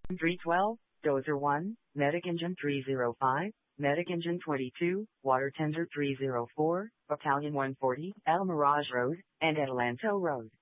312, Dozer 1, Medic Engine 305, Medic Engine 22, Water Tender 304, Battalion 140, El Mirage Road, and Adelanto Road.